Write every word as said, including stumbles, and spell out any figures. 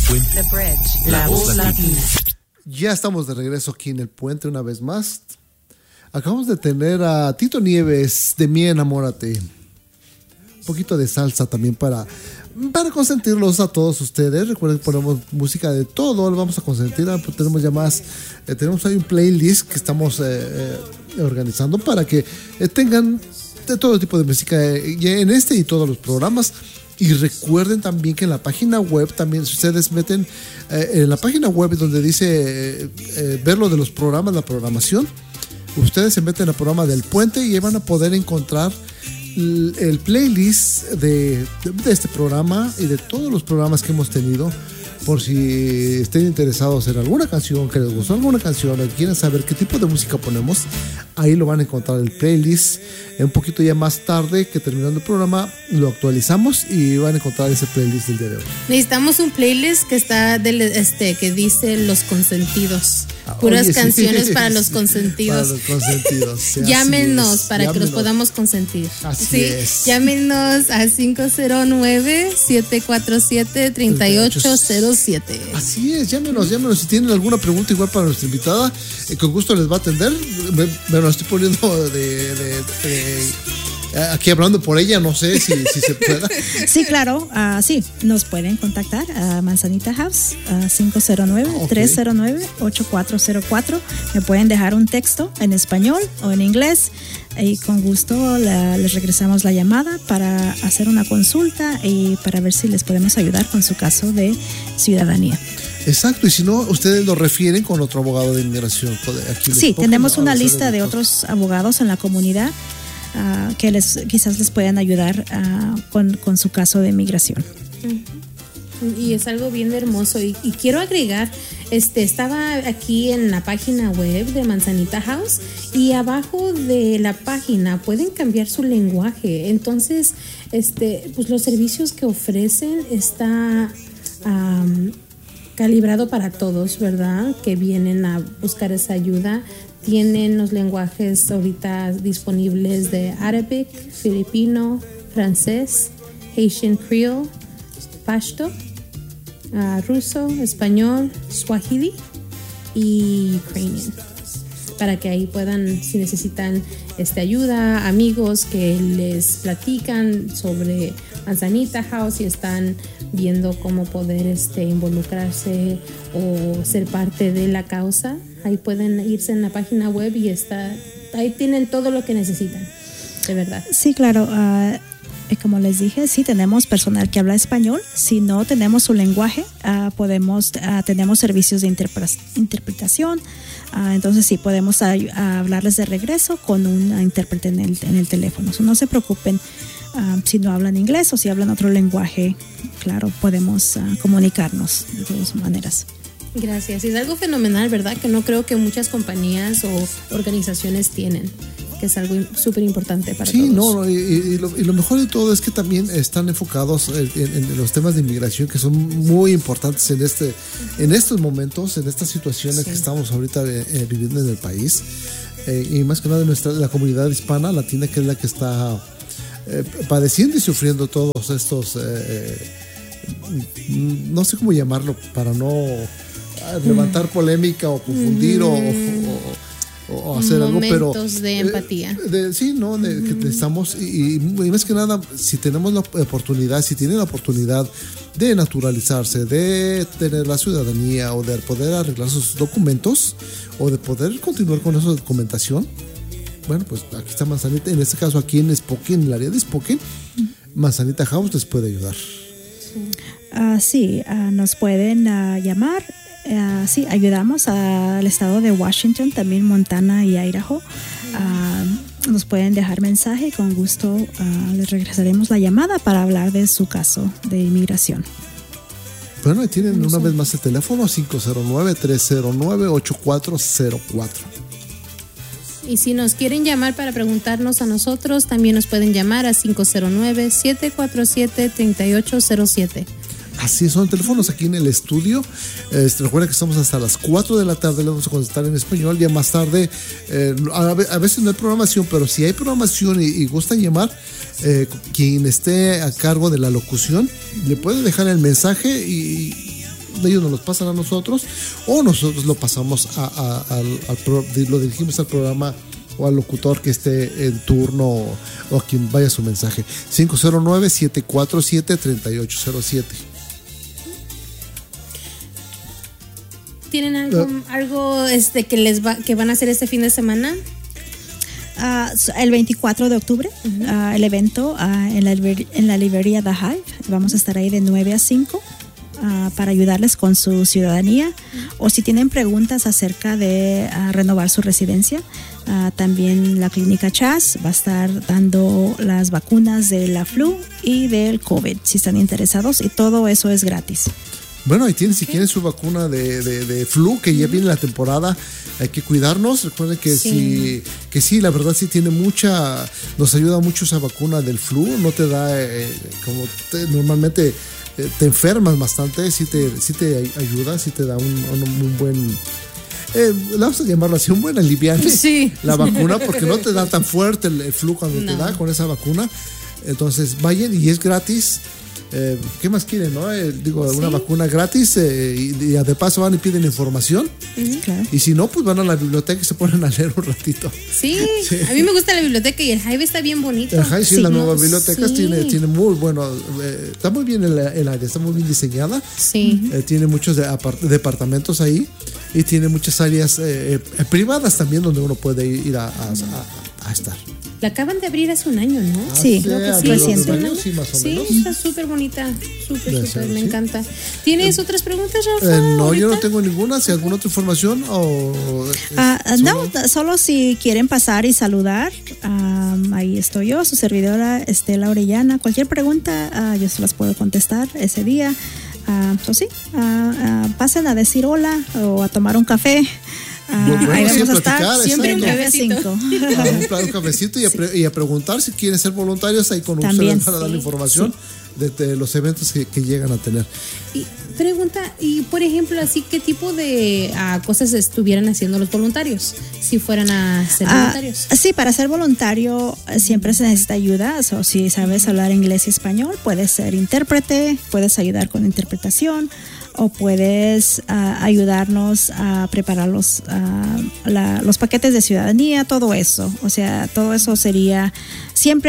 Puente. The Bridge. La, la voz latina. Ya estamos de regreso aquí en El Puente una vez más. Acabamos de tener a Tito Nieves de Mi Enamórate. Un poquito de salsa también para, para consentirlos a todos ustedes. Recuerden que ponemos música de todo, lo vamos a consentir. Tenemos ya más, eh, tenemos ahí un playlist que estamos eh, eh, organizando para que eh, tengan de todo tipo de música eh, en este y todos los programas. Y recuerden también que en la página web, también si ustedes meten eh, en la página web donde dice eh, eh, ver lo de los programas, la programación, ustedes se meten al programa del Puente y van a poder encontrar el, el playlist de, de, de este programa y de todos los programas que hemos tenido. Por si estén interesados en alguna canción, que les gustó alguna canción o quieren saber qué tipo de música ponemos, ahí lo van a encontrar el playlist. Un poquito ya más tarde, que terminando el programa, lo actualizamos y van a encontrar ese playlist del día de hoy. Necesitamos un playlist que está del, este que dice los consentidos. Puras Oye, canciones sí. para los consentidos. Para los consentidos. Sí, Llámenos para Llámenos. que los podamos consentir. Así sí. es. Llámenos a cinco cero nueve, siete cuatro siete, tres ocho cero siete. Así es, llámenos, llámenos. Si tienen alguna pregunta igual para nuestra invitada, eh, con gusto les va a atender. Me, me lo estoy poniendo de, de, de aquí hablando por ella, no sé si, si se pueda. Sí, claro, uh, sí, nos pueden contactar a Manzanita House a cinco cero nueve, tres cero nueve, ocho cuatro cero cuatro. Me pueden dejar un texto en español o en inglés y con gusto la, les regresamos la llamada para hacer una consulta y para ver si les podemos ayudar con su caso de ciudadanía. Exacto, y si no, ustedes lo refieren con otro abogado de inmigración. Aquí sí, tenemos una lista de otros abogados en la comunidad Uh, que les, quizás les puedan ayudar uh, con, con su caso de inmigración. Uh-huh. Y es algo bien hermoso. Y, y quiero agregar, este, estaba aquí en la página web de Manzanita House y abajo de la página pueden cambiar su lenguaje. Entonces, este, pues los servicios que ofrecen está um, calibrado para todos, ¿verdad? Que vienen a buscar esa ayuda. Tienen los lenguajes ahorita disponibles de Arabic, filipino, francés, Haitian Creole, Pashto, uh, ruso, español, Swahili y Ukrainian. Para que ahí puedan, si necesitan este, ayuda, amigos que les platican sobre Manzanita House y están viendo cómo poder este, involucrarse o ser parte de la causa. Ahí pueden irse en la página web y está, ahí tienen todo lo que necesitan, de verdad. Sí, claro. Uh, como les dije, sí tenemos personal que habla español. Si no tenemos su lenguaje, uh, podemos uh, tenemos servicios de interpre- interpretación. Uh, entonces sí podemos uh, hablarles de regreso con un intérprete en el, en el teléfono. So, no se preocupen. Uh, si no hablan inglés o si hablan otro lenguaje, claro, podemos uh, comunicarnos de todas maneras. Gracias. Es algo fenomenal, ¿verdad? Que no creo que muchas compañías o organizaciones tienen, que es algo súper importante para sí, todos. Sí, no, y, y, lo, y lo mejor de todo es que también están enfocados en, en, en los temas de inmigración que son muy importantes en este, en estos momentos, en estas situaciones sí. que estamos ahorita eh, viviendo en el país. Eh, y más que nada nuestra, la comunidad hispana, latina, que es la que está eh, padeciendo y sufriendo todos estos, eh, no sé cómo llamarlo, para no levantar mm. polémica o confundir mm. o, o, o hacer Momentos algo, pero momentos de empatía. Eh, de, sí, no, de, mm. que estamos y, y más que nada, si tenemos la oportunidad, si tienen la oportunidad de naturalizarse, de tener la ciudadanía o de poder arreglar sus documentos o de poder continuar con esa documentación, bueno, pues aquí está Manzanita, en este caso aquí en Spokane, en el área de Spokane, mm. Manzanita House les puede ayudar. Sí, uh, sí uh, nos pueden uh, llamar. Uh, sí, ayudamos al estado de Washington, también Montana y Idaho. Uh, nos pueden dejar mensaje y con gusto uh, les regresaremos la llamada para hablar de su caso de inmigración. Bueno, ahí tienen una vez más el teléfono cinco cero nueve, tres cero nueve, ocho cuatro cero cuatro. Y si nos quieren llamar para preguntarnos a nosotros, también nos pueden llamar a cinco cero nueve, siete cuatro siete, tres ocho cero siete. Así son teléfonos aquí en el estudio. Este, recuerda que estamos hasta las cuatro de la tarde. Le vamos a contestar en español. Ya más tarde, eh, a, a veces no hay programación, pero si hay programación y, y gustan llamar, eh, quien esté a cargo de la locución le puede dejar el mensaje y, ellos nos los pasan a nosotros o nosotros lo pasamos a, a, al, al pro, lo dirigimos al programa o al locutor que esté en turno o, o a quien vaya su mensaje. cinco cero nueve, siete cuatro siete, tres ocho cero siete. ¿Tienen algo, uh, algo este, que les va, que van a hacer este fin de semana? Uh, el veinticuatro de octubre, uh-huh. uh, el evento uh, en, la, en la librería The Hive. Vamos a estar ahí de nueve a cinco uh, para ayudarles con su ciudadanía. Uh-huh. O si tienen preguntas acerca de uh, renovar su residencia, uh, también la clínica Chas va a estar dando las vacunas de la flu y del COVID, si están interesados, y todo eso es gratis. Bueno, ahí tienen, si quieren su vacuna de, de, de flu, que ya viene la temporada, hay que cuidarnos. Recuerden que sí. sí, que sí, la verdad sí tiene mucha, nos ayuda mucho esa vacuna del flu, no te da, eh, como te, normalmente eh, te enfermas bastante, sí te, sí te ayuda, sí te da un, un, un buen, eh, vamos a llamarlo así, un buen aliviante, sí. la vacuna, porque no te da tan fuerte el, el flu cuando no. te da con esa vacuna. Entonces vayan y es gratis. Eh, ¿Qué más quieren, no? Eh, digo, sí. una vacuna gratis eh, y, y de paso van y piden información. Uh-huh. Claro. Y si no, pues van a la biblioteca y se ponen a leer un ratito. Sí, sí. A mí me gusta la biblioteca y el Hive está bien bonito. El Hive, sí, sí, la nueva no, biblioteca sí. tiene, tiene muy bueno, eh, está muy bien el, el área, está muy bien diseñada. Sí. Eh, tiene muchos de, apart, departamentos ahí y tiene muchas áreas eh, eh, privadas también donde uno puede ir a, a, a, a estar. La acaban de abrir hace un año, ¿no? Ah, sí, creo que sí, reciente. Año, sí, más o sí menos. está súper bonita, súper, súper, me sí. encanta. ¿Tienes eh, otras preguntas, Rafa? Eh, no, ahorita? yo no tengo ninguna. ¿Si alguna otra información o ah, solo? No, solo si quieren pasar y saludar, um, ahí estoy yo, su servidora Estela Orellana. Cualquier pregunta, uh, yo se las puedo contestar ese día. Uh, pues sí, uh, uh, pasen a decir hola o a tomar un café. Ah, bueno, ahí vamos sí, a estar siempre un cafecito. Ah, un cafecito y a, pre, y a preguntar si quieren ser voluntarios ahí con ustedes para sí, dar la información sí. de, de los eventos que, que llegan a tener. Y pregunta, y por ejemplo, así qué tipo de uh, cosas estuvieran haciendo los voluntarios si fueran a ser ah, voluntarios. Sí, para ser voluntario siempre se necesita ayuda. O si sabes hablar inglés y español, puedes ser intérprete, puedes ayudar con interpretación, o puedes uh, ayudarnos a preparar los, uh, la, los paquetes de ciudadanía, todo eso. O sea, todo eso sería siempre